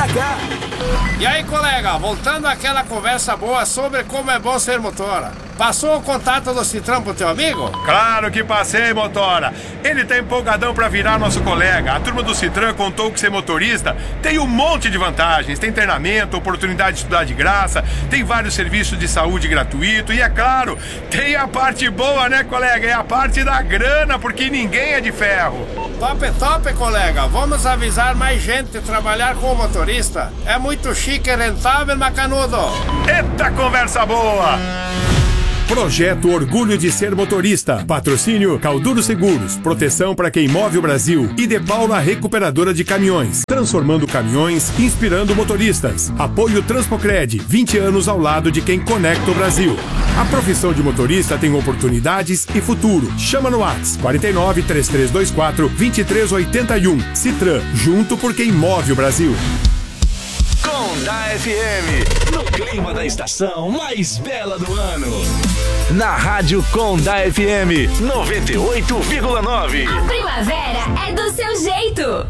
pra cá. E aí, colega, voltando àquela conversa boa sobre como é bom ser motora. Passou o contato do Citrão pro teu amigo? Claro que passei, motora. Ele tá empolgadão pra virar nosso colega. A turma do Citrão contou que ser motorista tem um monte de vantagens. Tem treinamento, oportunidade de estudar de graça, tem vários serviços de saúde gratuito e, é claro, tem a parte boa, né, colega? É a parte da grana, porque ninguém é de ferro. Top, colega. Vamos avisar mais gente a trabalhar como motorista. É muito chique e rentável, macanudo. Eita conversa boa! Projeto Orgulho de Ser Motorista. Patrocínio Calduro Seguros. Proteção para quem move o Brasil. E De Paula Recuperadora de Caminhões. Transformando caminhões, inspirando motoristas. Apoio Transpocred. 20 anos ao lado de quem conecta o Brasil. A profissão de motorista tem oportunidades e futuro. Chama no WhatsApp 49 3324 2381. Citran. Junto por quem move o Brasil. Conda FM, no clima da estação mais bela do ano. Na Rádio Conda FM 98,9. A primavera é do seu jeito.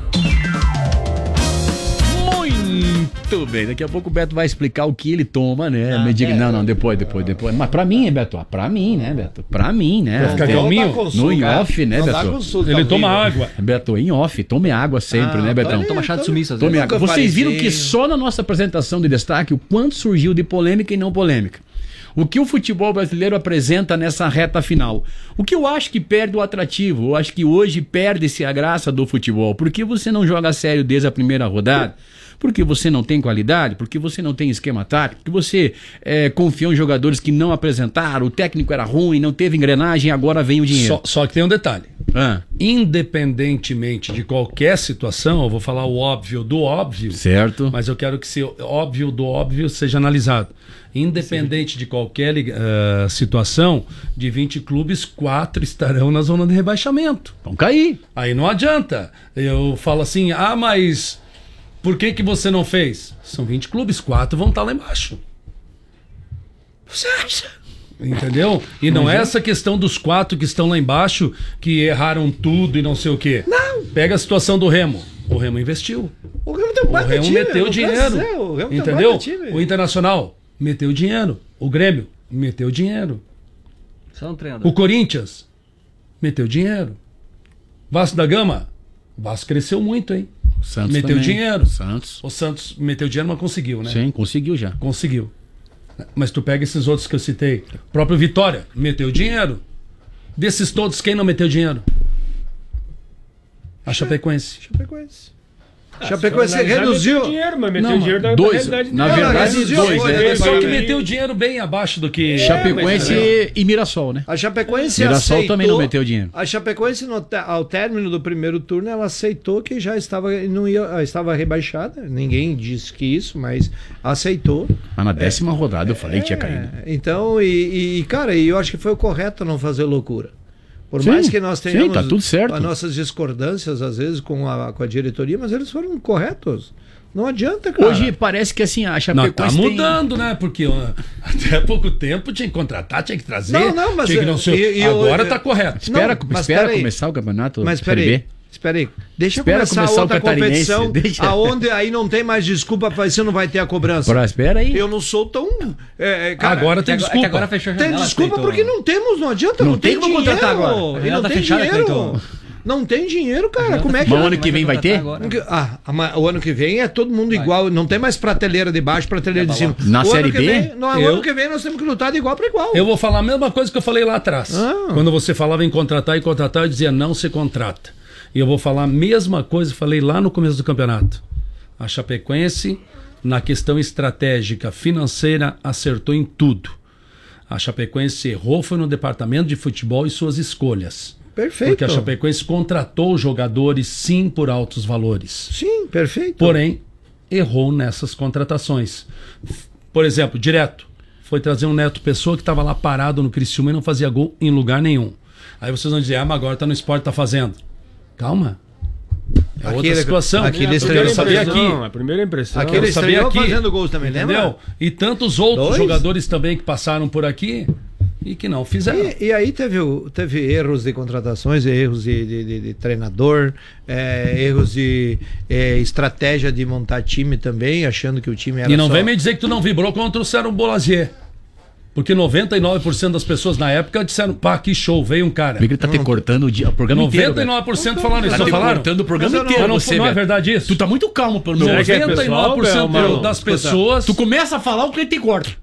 Muito bem, daqui a pouco o Beto vai explicar o que ele toma, né? Me diga, não, depois. Mas pra mim, Beto? Pra mim, né, Beto? Pra mim, né? Vai ficar calminho? No em off, né, Beto? Ele toma água. Beto, em off, tome água sempre, né, Betão? Toma chá de sumiço. Tome água. Vocês viram que só na nossa apresentação de destaque o quanto surgiu de polêmica e não polêmica. O que o futebol brasileiro apresenta nessa reta final? O que eu acho que perde o atrativo? Eu acho que hoje perde-se a graça do futebol. Por que você não joga a sério desde a primeira rodada? Porque você não tem qualidade? Porque você não tem esquema tático? Porque você confiou em jogadores que não apresentaram, o técnico era ruim, não teve engrenagem, agora vem o dinheiro. Só que tem um detalhe. Independentemente de qualquer situação, eu vou falar o óbvio do óbvio. Certo. Mas eu quero que o óbvio do óbvio seja analisado. Independente de qualquer situação, de 20 clubes, 4 estarão na zona de rebaixamento. Vão cair. Aí não adianta. Eu falo assim, mas por que você não fez? São 20 clubes, 4 vão estar lá embaixo. Você acha? Entendeu? E não é essa questão dos 4 que estão lá embaixo, que erraram tudo e não sei o quê. Não. Pega a situação do Remo. O Remo investiu. O Remo meteu dinheiro. Entendeu? O Internacional meteu dinheiro. O Grêmio meteu dinheiro. O Corinthians meteu dinheiro. Vasco da Gama. O Vasco cresceu muito, hein? O Santos meteu também. dinheiro. O Santos meteu dinheiro, mas conseguiu, né? Sim, conseguiu já. Conseguiu. Mas tu pega esses outros que eu citei. O próprio Vitória meteu dinheiro. Desses todos, quem não meteu dinheiro? A Chapecoense. Chapecoense reduziu dinheiro, mas meteu dinheiro da realidade. Na verdade, dois. Só que meteu dinheiro bem abaixo do que... Chapecoense e Mirassol, né? A Chapecoense Mirassol aceitou, também não meteu dinheiro. A Chapecoense, ao término do primeiro turno, ela aceitou que já estava rebaixada. Ninguém disse que isso, mas aceitou. Mas na 10ª rodada eu falei que tinha caído. Então, cara, eu acho que foi o correto não fazer loucura. Por mais que nós tenhamos tá tudo certo. as nossas discordâncias, às vezes, com a diretoria, mas eles foram corretos. Não adianta, cara. Hoje parece que assim, a Chapecoense tá mudando, né? Porque até há pouco tempo tinha que contratar, tinha que trazer. Mas tinha que não ser... Agora tá correto. Espera começar o campeonato. Mas espera aí. Deixa começar outra competição, aonde aí não tem mais desculpa, você não vai ter a cobrança. Espera aí. Eu não sou tão... cara, agora tem desculpa. Agora fechou a janela, tem desculpa porque não temos, não adianta, não tem dinheiro. Contratar agora. Não tem dinheiro. Não tem dinheiro, cara. Como é que... Mas o ano que vem vai ter? O ano que vem é todo mundo igual. Não tem mais prateleira de baixo, prateleira de cima. Na Série B? O ano que vem nós temos que lutar de igual para igual. Eu vou falar a mesma coisa que eu falei lá atrás. Quando você falava em contratar, eu dizia não se contrata. E eu vou falar a mesma coisa que falei lá no começo do campeonato. A Chapecoense, na questão estratégica, financeira, acertou em tudo. A Chapecoense errou, foi no departamento de futebol e suas escolhas. Perfeito. Porque a Chapecoense contratou jogadores, sim, por altos valores. Sim, perfeito. Porém, errou nessas contratações. Por exemplo, direto, foi trazer um Neto Pessoa que estava lá parado no Criciúma e não fazia gol em lugar nenhum. Aí vocês vão dizer, mas agora tá no Sport, tá fazendo. Calma. É outra situação. Aquele eu sabia aqui. A primeira impressão. Aquele estreou fazendo gols também, entendeu? lembra? E tantos outros jogadores também que passaram por aqui. e que não fizeram. E aí teve erros de contratações, erros de treinador, erros de estratégia de montar time também, achando que o time era E não só... vem me dizer que tu não vibrou quando trouxeram o Bolazier. Porque 99% das pessoas na época disseram, pá, que show, veio um cara. Ele tá te cortando o programa inteiro. 99% falaram isso. Tá te falaram? cortando o programa Mas eu inteiro. Não, você, não é Beto. verdade isso? Tu tá muito calmo pelo meu Será que é 99% pessoal, Marlon? das pessoas... Tu começa a falar, o cliente te corta.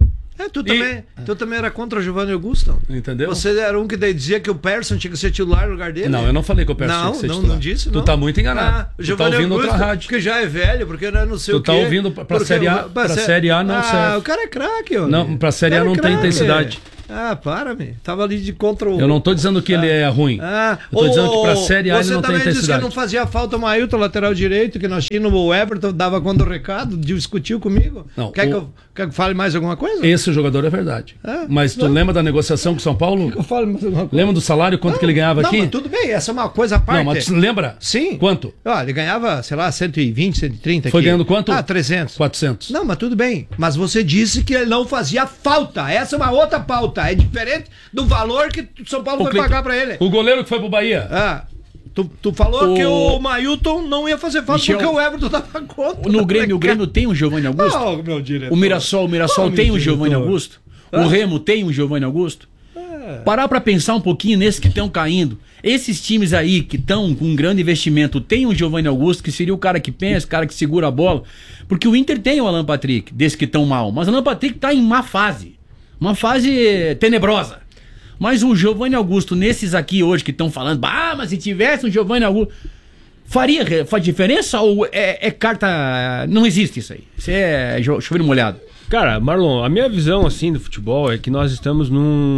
Tu também era contra o Giovanni Augusto. Entendeu? Você era um que daí dizia que o Persson tinha que ser titular no lugar dele. Não, eu não falei que o Persson tinha que ser titular. Não disse, não. Tu tá muito enganado. O Tu tá Giovanni ouvindo Augusto, outra rádio. que já é velho, porque não sei Tu o quê. tá ouvindo pra Série A, pra Série A não serve. O cara é craque, ó. Não, pra Série A O cara não é tem craque. intensidade. Me. Tava ali de contra o... Eu não tô dizendo que ele é ruim. Eu tô dizendo que pra Série A ele não tem Você também disse intensidade. que não fazia falta o Mailton, lateral direito, que nós tínhamos o Everton, dava conta do recado, discutiu comigo. Não, Quer que eu fale mais alguma coisa? Esse jogador é verdade. Mas tu lembra da negociação com o São Paulo? Eu falo mais alguma coisa. Lembra do salário, quanto que ele ganhava aqui? Mas tudo bem, essa é uma coisa à parte. Não, mas tu lembra? Sim. Quanto? Ele ganhava, sei lá, 120, 130 Foi aqui. ganhando quanto? 300. 400. Não, mas tudo bem. Mas você disse que ele não fazia falta. Essa é uma outra pauta. É diferente do valor que o São Paulo foi pagar pra ele. O goleiro que foi pro Bahia. Tu falou que o Mailton não ia fazer falta, Michel, porque o Everton dava conta. No Grêmio, o Grêmio tem um Giovanni Augusto? Meu diretor. O Mirassol tem um Giovanni Augusto? O Remo tem um Giovanni Augusto? Parar pra pensar um pouquinho nesses que estão caindo. Esses times aí que estão com um grande investimento tem um Giovanni Augusto, que seria o cara que pensa, o cara que segura a bola. Porque o Inter tem o Alan Patrick, desses que estão mal. Mas o Alan Patrick tá em má fase. Uma fase tenebrosa. Mas o Giovanni Augusto, nesses aqui hoje que estão falando, mas se tivesse um Giovanni Augusto, faz diferença ou é carta... Não existe isso aí. Isso é chover molhado. Cara, Marlon, a minha visão assim do futebol é que nós estamos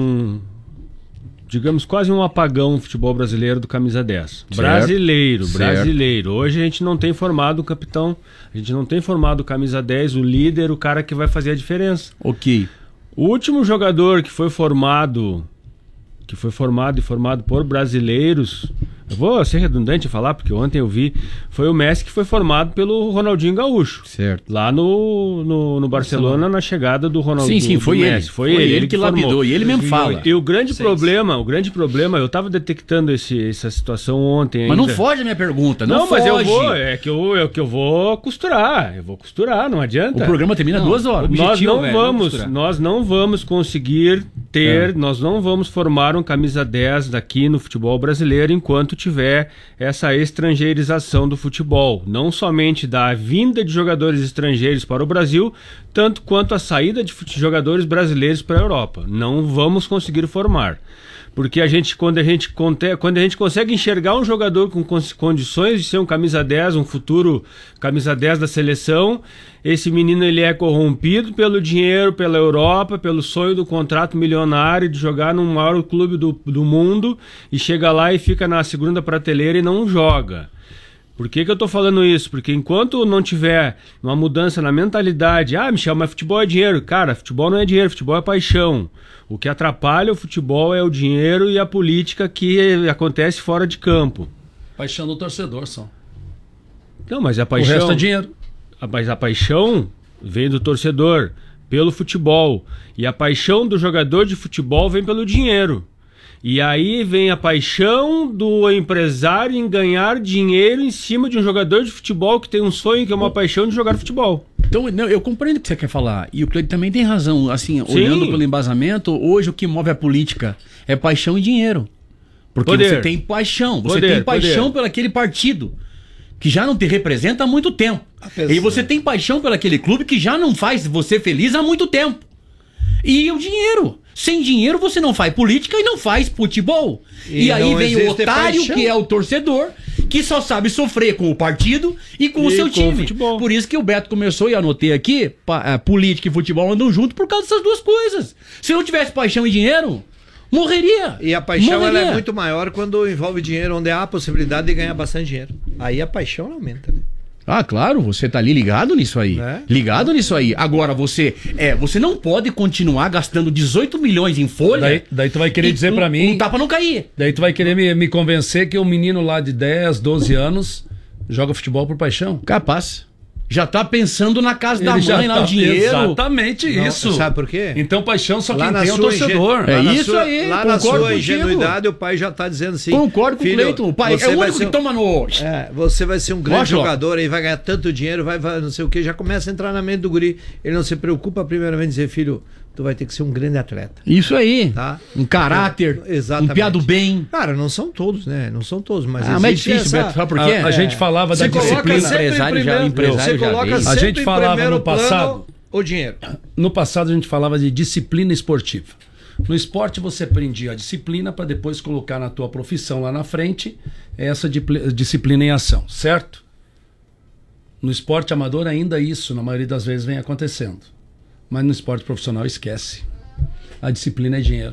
digamos, quase um apagão no futebol brasileiro do camisa 10. Brasileiro. Hoje a gente não tem formado o capitão, a gente não tem formado o camisa 10, o líder, o cara que vai fazer a diferença. Ok. O último jogador que foi formado e formado por brasileiros, eu vou ser redundante a falar, porque ontem eu vi, foi o Messi, que foi formado pelo Ronaldinho Gaúcho. Certo. Lá no Barcelona, na chegada do Ronaldinho. Sim, foi ele. Messi. Foi ele que lapidou, e ele mesmo fala. E o grande problema, eu tava detectando essa situação ontem ainda. Mas não foge a minha pergunta, não mas foge. eu vou costurar, não adianta. O programa termina 2 horas. Nós não vamos conseguir nós não vamos formar um camisa 10 daqui no futebol brasileiro enquanto tiver essa estrangeirização do futebol, não somente da vinda de jogadores estrangeiros para o Brasil, tanto quanto a saída de jogadores brasileiros para a Europa. Não vamos conseguir formar. Porque quando a gente consegue enxergar um jogador com condições de ser um camisa 10, um futuro camisa 10 da seleção, esse menino ele é corrompido pelo dinheiro, pela Europa, pelo sonho do contrato milionário de jogar no maior clube do mundo, e chega lá e fica na segunda prateleira e não joga. Por que eu tô falando isso? Porque enquanto não tiver uma mudança na mentalidade, Michel, mas futebol é dinheiro. Cara, futebol não é dinheiro, futebol é paixão. O que atrapalha o futebol é o dinheiro e a política que acontece fora de campo. Paixão do torcedor só. Não, mas a paixão... O resto é dinheiro. Mas a paixão vem do torcedor, pelo futebol. E a paixão do jogador de futebol vem pelo dinheiro. E aí vem a paixão do empresário em ganhar dinheiro em cima de um jogador de futebol que tem um sonho, que é uma paixão de jogar futebol. Então, eu compreendo o que você quer falar. E o Cleiton também tem razão. Assim, olhando pelo embasamento, hoje o que move a política é paixão e dinheiro. Porque você tem paixão. Você tem paixão pelo aquele partido que já não te representa há muito tempo. E você tem paixão pelo aquele clube que já não faz você feliz há muito tempo. E o dinheiro. Sem dinheiro você não faz política e não faz futebol. E aí vem o otário, que é o torcedor, que só sabe sofrer com o partido e com o seu time. Por isso que o Beto começou, e anotei aqui, política e futebol andam junto por causa dessas duas coisas. Se não tivesse paixão e dinheiro, morreria. E a paixão ela é muito maior quando envolve dinheiro, onde há a possibilidade de ganhar bastante dinheiro. Aí a paixão aumenta, né? Claro, você tá ali ligado nisso aí. Ligado nisso aí. Agora, você não pode continuar gastando 18 milhões em folha. Daí tu vai querer dizer pra mim... Um tapa não cair. Daí tu vai querer me convencer que um menino lá de 10, 12 anos joga futebol por paixão? Capaz. Já tá pensando na casa da Ele já mãe, lá tá- o dinheiro. Exatamente Não, isso. sabe por quê? Então paixão só Lá quem na tem é o sua torcedor. É Lá na isso sua- aí, Lá na concordo sua contigo. ingenuidade, o pai já tá dizendo assim. Concordo com o Cleiton. O pai é você o vai único ser que toma no... você vai ser um grande Lógico. jogador, aí vai ganhar tanto dinheiro, vai não sei o que, já começa a entrar na mente do guri. Ele não se preocupa primeiramente em dizer, filho, tu vai ter que ser um grande atleta. Isso aí. Tá? Um caráter, Exatamente. um piado bem. Cara, não são todos, né? Não são todos, mas Mas é existe difícil, essa... Beto, sabe por quê? A gente falava da Você coloca disciplina. sempre em Empresário primeiro, empresário você já coloca veio. A sempre gente em falava primeiro no passado- plano o dinheiro. No passado a gente falava de disciplina esportiva. No esporte você aprendia a disciplina para depois colocar na tua profissão lá na frente essa disciplina em ação, certo? No esporte amador ainda isso, na maioria das vezes, vem acontecendo. Mas no esporte profissional esquece. A disciplina é dinheiro.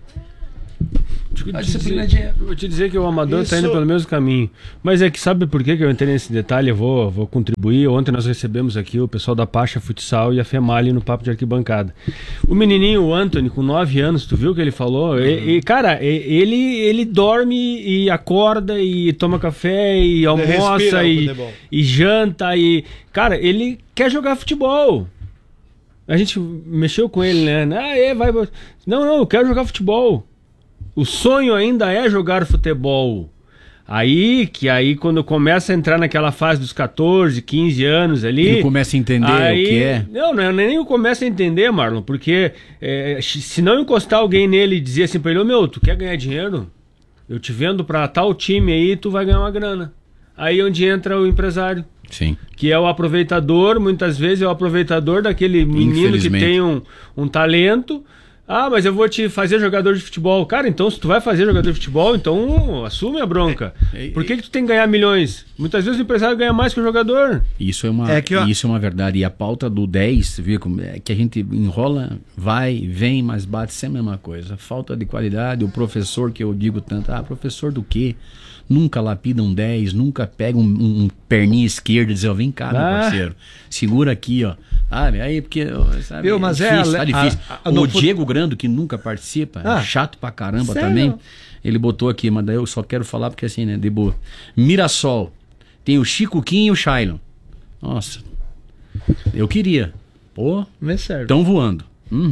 A disciplina é dinheiro. Vou te dizer que o amador está Isso- indo pelo mesmo caminho. Mas é que sabe por que eu entrei nesse detalhe? Eu vou contribuir. Ontem nós recebemos aqui o pessoal da Pacha Futsal e a Femali no papo de arquibancada. O menininho, o Anthony, com 9 anos, tu viu o que ele falou? Cara, ele dorme e acorda e toma café e almoça respira o e, futebol. e janta e... Cara, ele quer jogar futebol. A gente mexeu com ele, né? Vai. Não, eu quero jogar futebol. O sonho ainda é jogar futebol. Aí quando começa a entrar naquela fase dos 14, 15 anos ali... Ele começa a entender o que é. Não, nem eu começo a entender, Marlon, porque se não encostar alguém nele e dizer assim pra ele, tu quer ganhar dinheiro? Eu te vendo pra tal time aí, tu vai ganhar uma grana. Aí é onde entra o empresário. Sim. Que é o aproveitador, muitas vezes é o aproveitador daquele menino que tem um talento. Mas eu vou te fazer jogador de futebol. Cara, então se tu vai fazer jogador de futebol, então assume a bronca. Por que tu tem que ganhar milhões? Muitas vezes o empresário ganha mais que o jogador. Isso é uma verdade. E a pauta do 10, viu, é que a gente enrola, vai, vem, mas bate sempre a mesma coisa. Falta de qualidade, o professor que eu digo tanto, professor do quê? Nunca lapida um 10, nunca pega um perninha esquerda e diz, vem cá, meu parceiro, segura aqui, ó. Aí porque, sabe, Mas tá difícil. O Diego Grando, que nunca participa, chato pra caramba também, ele botou aqui, mas daí eu só quero falar porque assim, né, de boa. Mirassol, tem o Chico Kim e o Shailon. Nossa, eu queria. Pô, estão voando.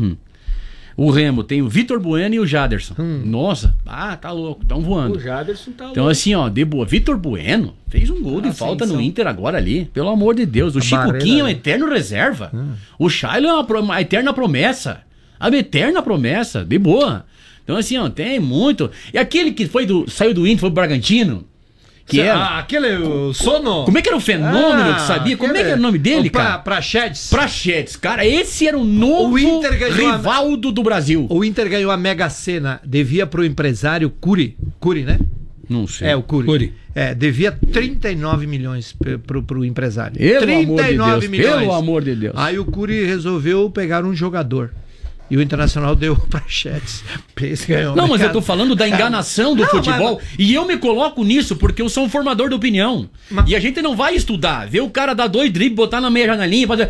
O Remo tem o Vitor Bueno e o Jaderson. Nossa, tá louco, estão voando. O Jaderson tá louco. Então assim, ó, de boa. Vitor Bueno fez um gol de falta no Inter agora ali. Pelo amor de Deus. O Chico Kim é um eterno reserva. O Shailon é uma eterna promessa. A eterna promessa, de boa. Então assim, ó, tem muito. E aquele que saiu do Inter, foi pro Bragantino. Que era... aquele, o Sono. Como é que era o fenômeno que sabia? Como é que era o nome dele, cara? Prachedes. Prachedes. Cara, esse era o novo Rivaldo do Brasil. O Inter ganhou a Mega Sena, devia pro empresário Curi, né? Não sei. O Curi. Devia 39 milhões pro empresário. Pelo amor de Deus. Aí o Curi resolveu pegar um jogador. E o Internacional deu Prachedes. Não, mas eu tô falando da enganação do futebol. E eu me coloco nisso porque eu sou um formador de opinião. E a gente não vai estudar. Ver o cara dar 2 dribles, botar na meia janelinha e fazer...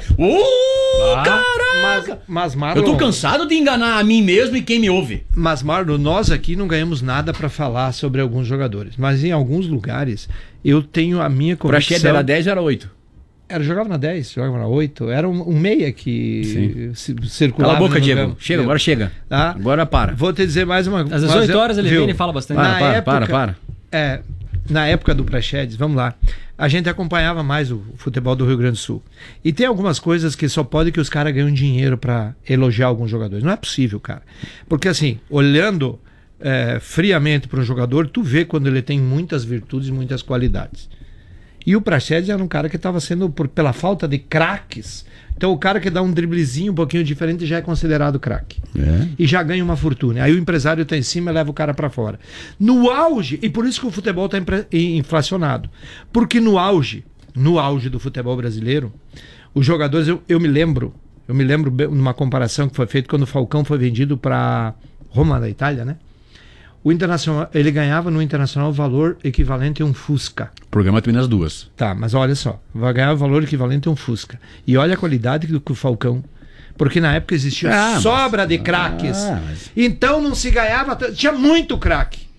Caraca! Mas Marlon... Eu tô cansado de enganar a mim mesmo e quem me ouve. Mas Marlon, nós aqui não ganhamos nada pra falar sobre alguns jogadores. Mas em alguns lugares, eu tenho a minha convicção... Prachedes era 10 ou era 8? Jogava na 10, jogava na 8. Era um meia que circulava. Cala a boca, Diego. Chega, agora chega. Agora para. Vou te dizer mais uma coisa. Às 18 horas ele vem e fala bastante. Para. Na época do Prachedes, vamos lá, a gente acompanhava mais o futebol do Rio Grande do Sul. E tem algumas coisas que só pode que os caras ganham dinheiro pra elogiar alguns jogadores. Não é possível, cara. Porque assim, olhando friamente para um jogador, tu vê quando ele tem muitas virtudes e muitas qualidades. E o Prachedes era um cara que estava sendo, pela falta de craques. Então o cara que dá um driblezinho um pouquinho diferente já é considerado craque. E já ganha uma fortuna. Aí o empresário tá em cima e leva o cara para fora. No auge, e por isso que o futebol tá inflacionado. Porque no auge do futebol brasileiro, os jogadores, eu me lembro numa comparação que foi feita quando o Falcão foi vendido para Roma da Itália, né? O Internacional, ele ganhava no Internacional o valor equivalente a um Fusca. O programa termina as 2. Tá, mas olha só, vai ganhar o valor equivalente a um Fusca. E olha a qualidade do Falcão. Porque na época existia sobra de craques. Então não se ganhava, tinha muito craque.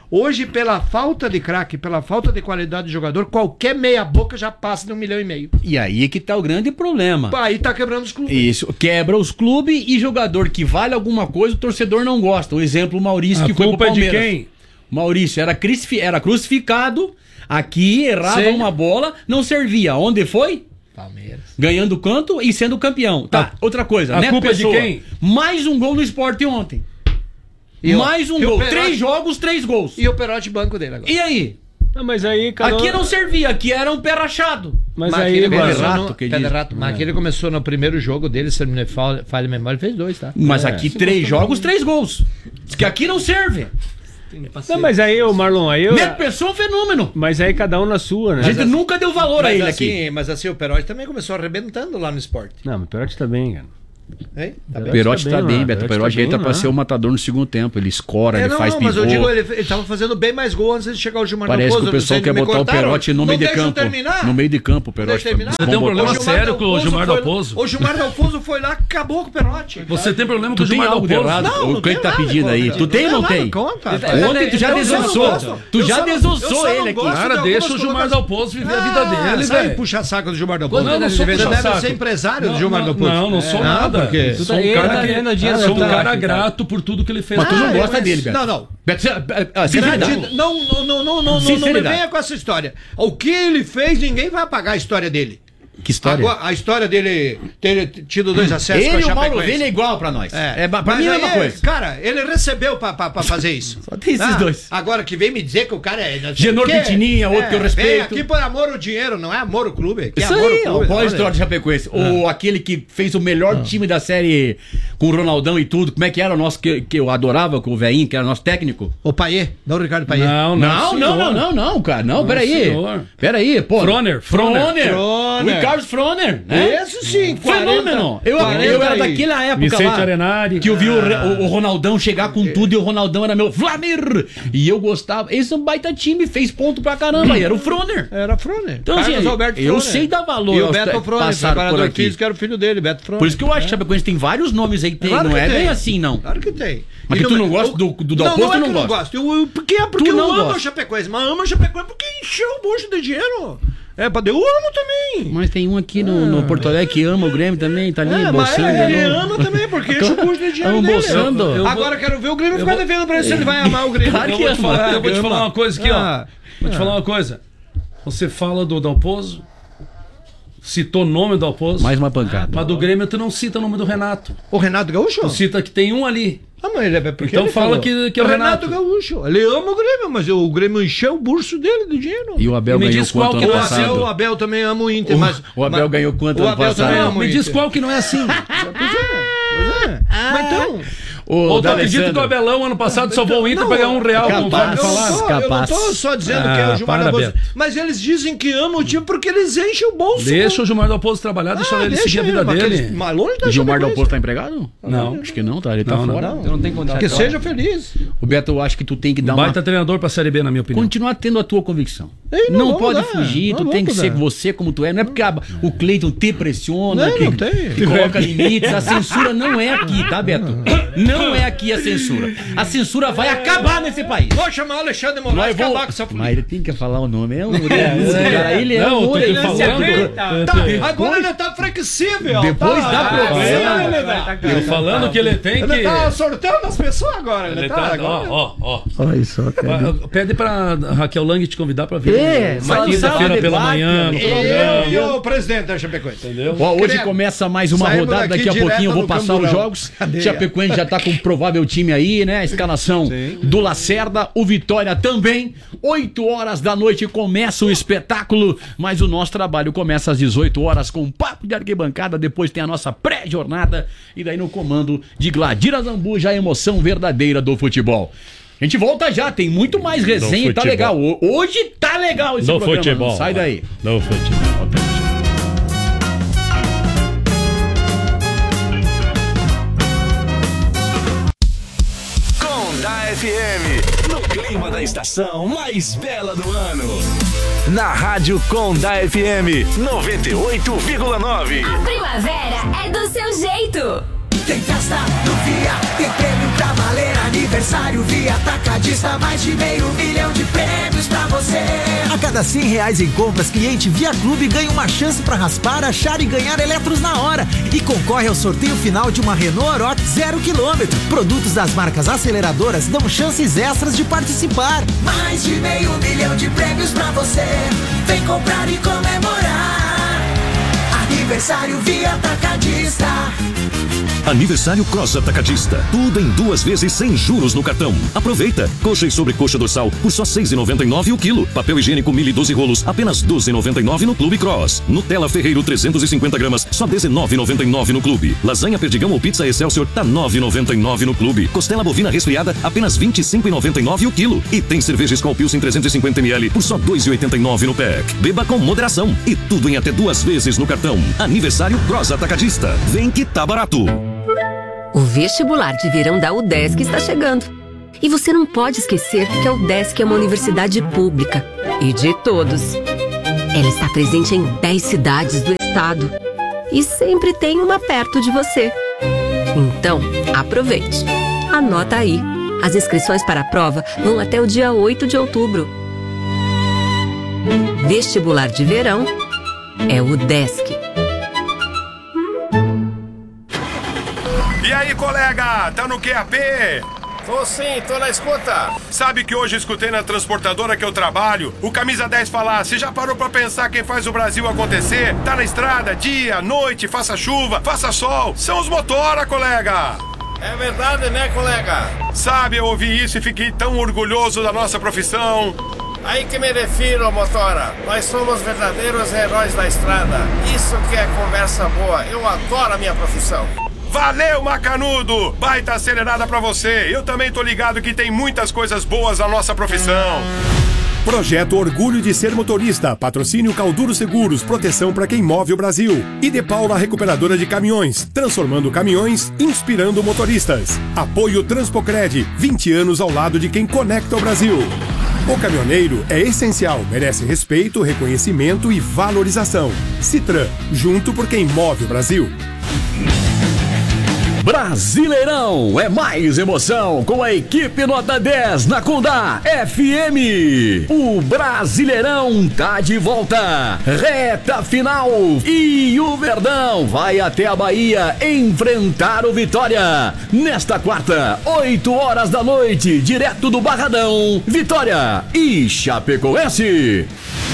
Hoje, pela falta de craque, pela falta de qualidade de jogador, qualquer meia boca já passa de 1,5 milhão. E aí que tá o grande problema. Aí tá quebrando os clubes. Isso, quebra os clubes e jogador que vale alguma coisa, o torcedor não gosta. O exemplo, o Maurício, que foi pro Palmeiras. A culpa é de quem? Maurício era crucificado, aqui errava uma bola, não servia. Onde foi? Palmeiras. Ganhando canto e sendo campeão. Tá, outra coisa. A culpa Pessoa, é de quem? Mais um gol no Sport ontem. Mais um gol. 3 jogos, 3 gols. E o Perotti banco dele agora. E aí? Não, mas aí Aqui não servia, aqui era um pé rachado. Mas aí ele Mas aqui ele começou no primeiro jogo dele, se ele me falha a memória, ele fez 2, tá? Mas aqui 3 jogos, 3 gols. Diz que aqui não serve. Não, mas aí, o Marlon, aí Neto Pessoa é um fenômeno. Mas aí cada um na sua, né? A gente nunca deu valor a ele aqui. Mas assim, o Perotti também começou arrebentando lá no Sport. Não, mas o Perotti tá bem, cara. O Perotti tá bem, Beto. O Perotti entra pra ser o matador no segundo tempo. Ele escora, ele faz pivô. Mas eu digo, ele tava fazendo bem mais gol antes de chegar o Gilmar Parece que o pessoal quer botar o Perotti no meio de campo. No meio de campo, o Perotti. Você tem um problema sério com o Gilmar Dalpozo? O Gilmar Dalpozo foi lá, acabou com o Perotti. Você tem problema com o Tu tem Gilmar algo de Dalpozo? errado? O que ele tá pedindo aí? Tu tem ou não tem? Ontem tu já desossou. Tu já desossou ele aqui. Cara, deixa o Gilmar Dalpozo viver a vida dele, Sai velho. puxar saco do Gilmar Dalpozo. Não, não sou puxa deve saco. ser empresário do Gilmar Dalpozo. Não, não sou nada. Sou um cara que sou um cara grato por tudo que ele fez. Mas tu não gosta dele, Beto. Não. Beto, Não me venha com essa história. O que ele fez, ninguém vai apagar a história dele. Que história? Agora, a história dele ter tido 2 acessos ele com a e o Mauro Chapecoense. Vini é igual pra nós. Pra mim é a mesma coisa. Cara, ele recebeu pra fazer isso. Só tem esses dois. Agora que vem me dizer que o cara é... Genor Pitininha, outro que eu respeito. Vem aqui por amor ao dinheiro, não é amor ao clube. Que isso é amor aí, ao clube. qual a história do Chapecoense? Ou aquele que fez o melhor time da série com o Ronaldão e tudo. Como é que era o nosso, que eu adorava, com o velhinho, que era nosso técnico? O Paiê, não o Ricardo Paiê. Não, cara. Não, peraí. Pô. Froner. O Ricardo Froner, né? Esse sim, fenômeno. Eu era daquela época Vicente lá Arenari. Que eu vi o Ronaldão chegar com tudo e o Ronaldão era meu Vlamir. E eu gostava. Esse é um baita time, fez ponto pra caramba. E era o Froner. Então, assim, eu sei dar valor. E o Beto Froner, preparador físico, era o filho dele, Beto Froner. Por isso que eu acho que Chapecoense tem vários nomes aí que tem. Não é bem assim, não. Claro que tem. Mas que tu não gosta do Dalpozo, tu não gosta. Porque eu amo o Chapecoense. Mas amo o Chapecoense porque encheu o bolso de dinheiro. Eu amo também. Mas tem um aqui no Porto Alegre que ama o Grêmio também, tá ali bolsando. Ele ama também, porque enche o bolso de dinheiro dele. Bolsando. Agora quero ver o Grêmio ficar devendo pra ele se ele vai amar o Grêmio. Eu vou te falar uma coisa aqui, ó. Vou te falar uma coisa. Você fala do Dalpozo, citou o nome do Dalpozo. Mais uma pancada. Mas do Grêmio tu não cita o nome do Renato. O Renato Gaúcho? Tu cita que tem um ali. Mas ele porque então ele fala que é o Renato Gaúcho. Ele ama o Grêmio, mas o Grêmio encheu o bolso dele de dinheiro. E o Abel ganhou quanto ano passado? O Abel também ama o Inter. O Abel ganhou quanto ano passado? Me diz qual que não é assim. Mas então... Ou tu acredita que o Abelão ano passado salvou o Inter pra ganhar R$1, como vai falar? Eu não tô só dizendo que é o Gilmar Dalpozo, mas eles dizem que amam o time porque eles enchem o bolso. Deixa o Gilmar Dalpozo trabalhar, deixa ele seguir a vida dele. O Gilmar Dalpozo tá empregado? Não. Acho que não, tá? Ele tá fora. Não tem contrato. Que seja feliz. O Beto, eu acho que tu tem que dar baita treinador pra Série B, na minha opinião. Continuar tendo a tua convicção. Não pode fugir, tu tem que ser você como tu é. Não é porque o Cleiton te pressiona, que coloca limites. A censura não é aqui, tá, Beto? Não é aqui a censura. A censura vai acabar nesse país. Vou chamar o Alexandre Moraes e acabar com essa política. Mas ele tem que falar o nome. É um cara. Ele é um agora ele tá flexível. Depois dá problema. Eu falando que ele tem que... Ele tá sorteando as pessoas agora. Ele tá... Ó. Olha só, cara. Pede pra Raquel Lang te convidar pra vir. Quinta-feira pela manhã no programa. E o presidente da Chapecoense. Entendeu? Hoje começa mais uma rodada. Daqui a pouquinho eu vou passar os jogos. Chapecoense já tá com um provável time aí, né? A escalação do Lacerda, o Vitória também. 8 horas da noite começa o espetáculo, mas o nosso trabalho começa às 18 horas com um papo de arquibancada, depois tem a nossa pré-jornada e daí no comando de Gladira Zambuja, a emoção verdadeira do futebol. A gente volta já, tem muito mais resenha e tá legal. Hoje tá legal esse programa. Futebol. Sai daí. No futebol. FM, no clima da estação mais bela do ano. Na Rádio Conda FM 98,9. A primavera é do seu jeito. Tem festa no Via, tem prêmio pra valer. Aniversário Via Atacadista, mais de 500 mil de prêmios pra você. A cada R$100 em compras, cliente Via Clube ganha uma chance pra raspar, achar e ganhar eletros na hora. E concorre ao sorteio final de uma Renault Aroc 0 km. Produtos das marcas aceleradoras dão chances extras de participar. Mais de 500 mil de prêmios pra você. Vem comprar e comemorar. Aniversário Via Atacadista. Aniversário Cross Atacadista. Tudo em 2 vezes sem juros no cartão. Aproveita. Coxa e sobrecoxa dorsal por só R$6,99 o quilo. Papel higiênico 1012 rolos, apenas R$12,99 no Clube Cross. Nutella Ferreiro 350 gramas, só R$19,99 no Clube. Lasanha Perdigão ou pizza Excelsior, tá R$9,99 no Clube. Costela bovina resfriada, apenas R$25,99 o quilo. E tem cerveja Skol Pilsen 350 ml por só R$2,89 no pack. Beba com moderação. E tudo em até 2 vezes no cartão. Aniversário Cross Atacadista. Vem que tá barato. O vestibular de verão da UDESC está chegando. E você não pode esquecer que a UDESC é uma universidade pública e de todos. Ela está presente em 10 cidades do estado e sempre tem uma perto de você. Então, aproveite. Anota aí. As inscrições para a prova vão até o dia 8 de outubro. Vestibular de verão é UDESC. E aí, colega, tá no QAP? Tô sim, tô na escuta. Sabe que hoje eu escutei na transportadora que eu trabalho o Camisa 10 falar: você já parou pra pensar quem faz o Brasil acontecer? Tá na estrada, dia, noite, faça chuva, faça sol. São os motora, colega. É verdade, né, colega? Sabe, eu ouvi isso e fiquei tão orgulhoso da nossa profissão. Aí que me refiro, motora. Nós somos verdadeiros heróis da estrada. Isso que é conversa boa. Eu adoro a minha profissão. Valeu, Macanudo! Baita acelerada pra você. Eu também tô ligado que tem muitas coisas boas na nossa profissão. Projeto Orgulho de Ser Motorista. Patrocínio Calduro Seguros. Proteção para quem move o Brasil. E De Paula Recuperadora de Caminhões. Transformando caminhões, inspirando motoristas. Apoio Transpocred. 20 anos ao lado de quem conecta o Brasil. O caminhoneiro é essencial. Merece respeito, reconhecimento e valorização. Citran. Junto por quem move o Brasil. Brasileirão é mais emoção com a equipe nota 10 na Condá FM. O Brasileirão tá de volta. Reta final. E o Verdão vai até a Bahia enfrentar o Vitória. Nesta quarta, 8 horas da noite, direto do Barradão. Vitória e Chapecoense.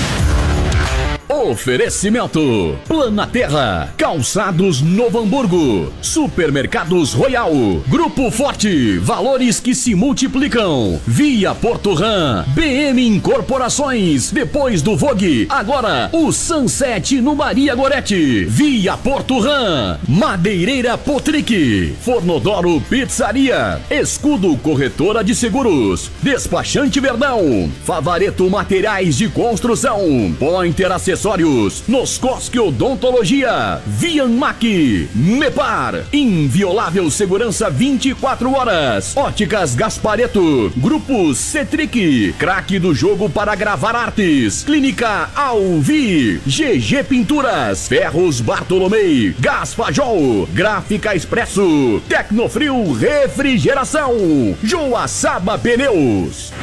Oferecimento: Planaterra, Calçados Novo Hamburgo, Supermercados Royal, Grupo Forte, valores que se multiplicam, Via Porto Ram, BM Incorporações, depois do Vogue, agora o Sunset no Maria Gorete, Via Porto Ram, Madeireira Potric, Fornodoro Pizzaria, Escudo Corretora de Seguros, Despachante Verdão, Favareto Materiais de Construção, Pointer Acessórios, Noscoski Odontologia, Vianmac, Mepar, Inviolável Segurança 24 horas, Óticas Gaspareto, Grupo Cetric, Craque do Jogo para Gravar Artes, Clínica Alvi, GG Pinturas, Ferros Bartolomei, Gás Fajol, Gráfica Expresso, Tecnofrio Refrigeração, Joaçaba Pneus.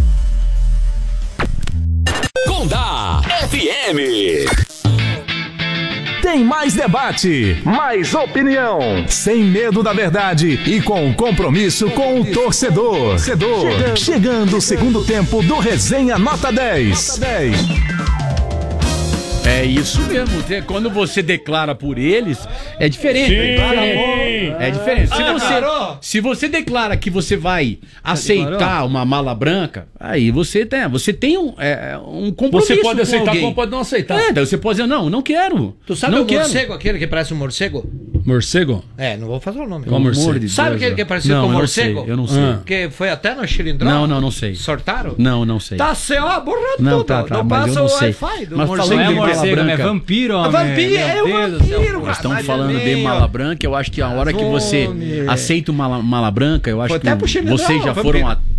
Condá FM. Tem mais debate, mais opinião, sem medo da verdade e com compromisso com o torcedor. Chegando o segundo tempo do Resenha Nota 10. É isso mesmo. Quando você declara por eles, é diferente. Sim. É diferente. Se você declara que você vai aceitar uma mala branca, aí você tem um compromisso. Você pode aceitar alguém. como pode não aceitar. Daí você pode dizer, não quero. Tu sabe não o morcego, aquele que parece um morcego? Morcego? É, não vou fazer o nome. Qual morcego? Sabe aquele que parecia com morcego? Eu não sei. Que foi até no Chilindró? Não sei. Sortaram? Não sei. Tá borrando não, tudo. Tá, não mas passa eu não o sei. Wi-Fi do Mas morcego. falando de mala branca, é vampiro, homem. Vampiro, é o vampiro, Nós estamos falando de mala branca. Eu acho que a hora que você aceita uma mala branca, eu acho que vocês já foram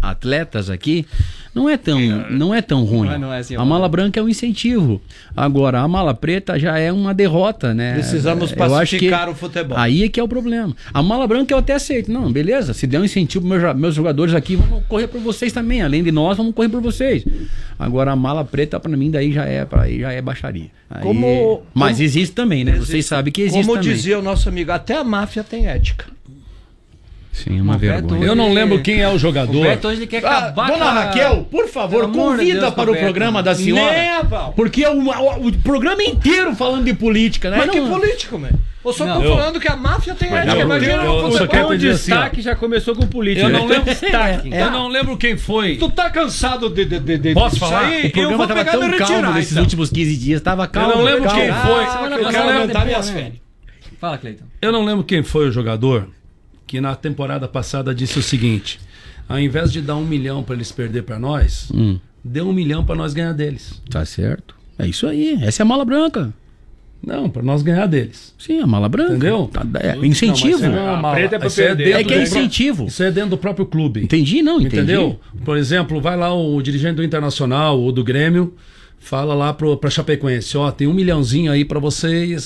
atletas aqui, não é tão ruim. Não é assim, a mala branca é um incentivo. Agora, a mala preta já é uma derrota, né? Precisamos pacificar o futebol. Aí é que é o problema. A mala branca eu até aceito. Não, beleza, se der um incentivo para meus jogadores aqui, vamos correr por vocês também. Além de nós, vamos correr por vocês. Agora, a mala preta, para mim, daí já é baixaria. Mas existe também, né? Existe. Vocês sabem que existe como também. Como dizia o nosso amigo, até a máfia tem ética. Sim, uma vergonha. Eu não lembro quem é o jogador. O Beto hoje ele quer acabar Dona Raquel, por favor, convida para o programa da senhora. Porque o programa inteiro falando de política, né? Mas que político, velho? Eu só tô falando que a máfia tem ética. Imagina o destaque já começou com política. Eu não lembro eu não lembro quem foi. Tu tá cansado de Posso falar? O programa estava tão calmo nesses últimos 15 dias. Estava calmo. Eu não lembro quem foi. Eu quero aumentar minhas férias. Fala, Cleiton. Eu não lembro quem foi o jogador que na temporada passada disse o seguinte: ao invés de dar 1 milhão para eles perder para nós, deu 1 milhão para nós ganhar deles. Tá certo. É isso aí. Essa é a mala branca. Não, para nós ganhar deles. Sim, a mala branca. Entendeu? É incentivo. A preta é para perder. É que é incentivo. Isso é dentro do próprio clube. Entendi, não, entendi. Entendeu? Por exemplo, vai lá o dirigente do Internacional ou do Grêmio, fala lá pra Chapecoense, ó, tem 1 milhãozinho aí para vocês